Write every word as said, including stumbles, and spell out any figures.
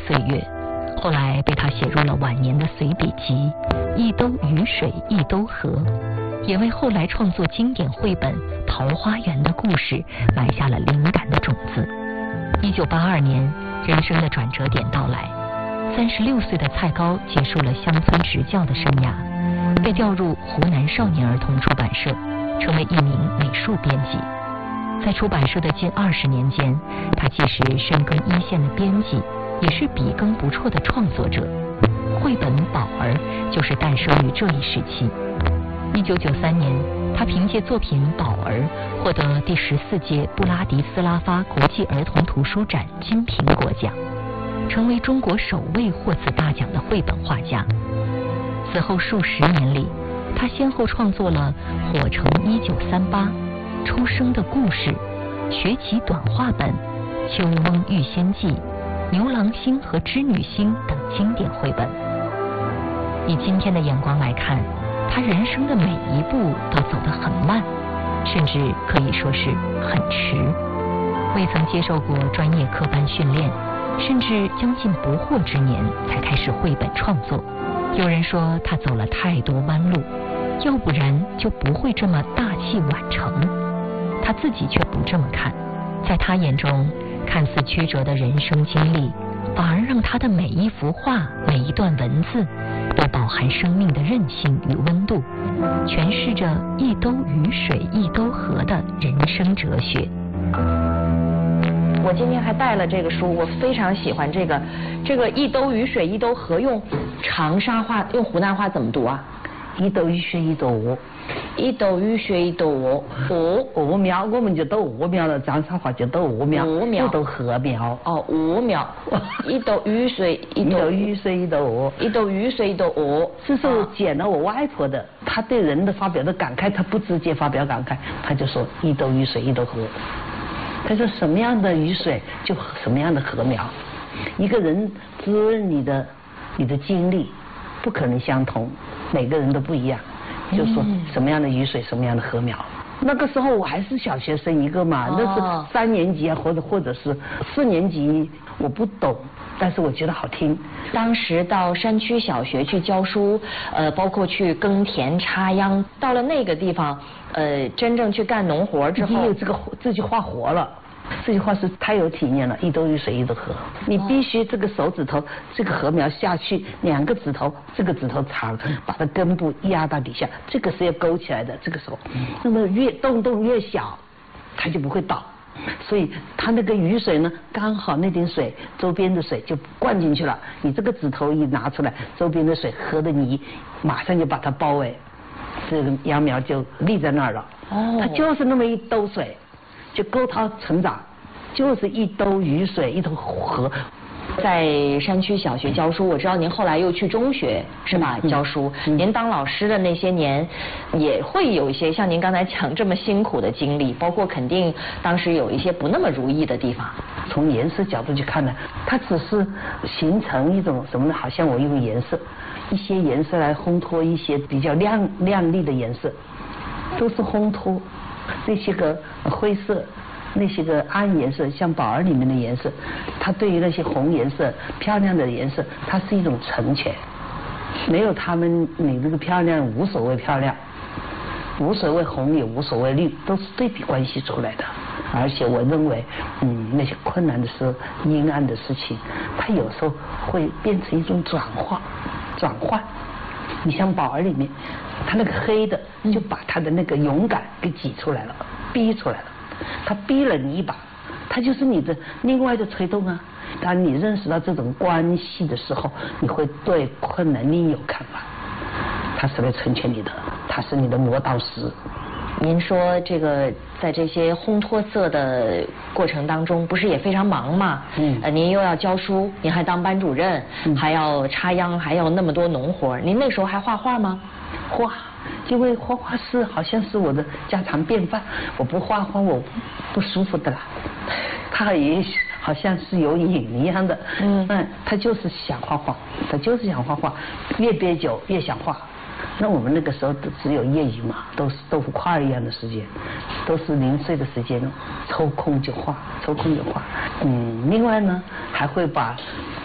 岁月，后来被他写入了晚年的随笔集《一兜雨水一兜河》，也为后来创作经典绘本《桃花源》的故事埋下了灵感的种子。一九八二年，人生的转折点到来，三十六岁的蔡高结束了乡村执教的生涯，被调入湖南少年儿童出版社，成为一名美术编辑。在出版社的近二十年间，他既是深耕一线的编辑，也是笔耕不辍的创作者。绘本《宝儿》就是诞生于这一时期。一九九三年，他凭借作品《宝儿》获得第十四届布拉迪斯拉发国际儿童图书展金苹果奖，成为中国首位获此大奖的绘本画家。此后数十年里，他先后创作了《火城一九三八》、《出生的故事》、《学习短话本》、《秋翁遇仙记》、《牛郎星和织女星》等经典绘本。以今天的眼光来看，他人生的每一步都走得很慢，甚至可以说是很迟。未曾接受过专业科班训练，甚至将近不惑之年才开始绘本创作。有人说他走了太多弯路，要不然就不会这么大器晚成。他自己却不这么看，在他眼中，看似曲折的人生经历，反而让他的每一幅画、每一段文字都饱含生命的韧性与温度，诠释着一兜雨水一兜河的人生哲学。 我今天还带了这个书，我非常喜欢这个这个一兜雨水一兜河，用长沙话用湖南话怎么读啊？ 一兜雨水一兜鹅， 一兜雨水一兜鹅，鹅鹅苗我们就斗鹅苗了，长沙话就斗鹅苗， 鹅苗不斗禾苗。 哦，鹅苗，一兜雨水一一兜兜雨水一兜鹅， 一兜雨水一兜鹅。 这是我捡了我外婆的，她对人的发表的感慨，她不直接发表感慨，她就说一兜雨水一兜河。她说什么样的雨水就什么样的禾苗，一个人滋润你的你的经历不可能相同，每个人都不一样，就说什么样的雨水什么样的禾苗。那个时候我还是小学生一个嘛， 哦、 那是三年级啊，或者或者是四年级，我不懂，但是我觉得好听。 当时到山区小学去教书，呃，包括去耕田插秧，到了那个地方，呃，真正去干农活之后， 你有这个这句话活了。这句话是太有体验了，一兜雨水一兜河，你必须这个手指头这个禾苗下去，两个指头这个指头长，把它根部压到底下，这个是要勾起来的，这个手，那么越洞洞越小，它就不会倒。所以它那个雨水呢，刚好那点水周边的水就灌进去了，你这个指头一拿出来，周边的水和的泥马上就把它包围，这个秧苗就立在那儿了。哦，它就是那么一兜水就够它成长，就是一兜雨水一兜河。 在山区小学教书，我知道您后来又去中学是吧、嗯、教书、嗯、您当老师的那些年也会有一些像您刚才讲这么辛苦的经历，包括肯定当时有一些不那么如意的地方。 从颜色角度去看呢，它只是形成一种什么呢，好像我用颜色一些颜色来烘托一些比较亮亮丽的颜色，都是烘托那些个灰色那些个暗颜色，像宝儿里面的颜色，它对于那些红颜色漂亮的颜色，它是一种成全，没有他们你这个漂亮无所谓漂亮，无所谓红也无所谓绿，都是对比关系出来的。而且我认为嗯那些困难的事阴暗的事情，它有时候会变成一种转化转换。你像宝儿里面他那个黑的就把他的那个勇敢给挤出来了，逼出来了，他逼了你一把，他就是你的另外的推动啊。当你认识到这种关系的时候，你会对困难另有看法，他是来成全你的，他是你的磨刀石。 您说这个在这些烘托色的过程当中，不是也非常忙吗？嗯，呃，您又要教书，您还当班主任，嗯、还要插秧，还要那么多农活。您那时候还画画吗？ 画，因为画画是好像是我的家常便饭，我不画画我不舒服的啦。他也好像是有瘾一样的，嗯，嗯，他就是想画画，他就是想画画，越憋久越想画。那我们那个时候都只有业余嘛，都是豆腐块一样的时间，都是零碎的时间，抽空就画，抽空就画。嗯，另外呢，还会把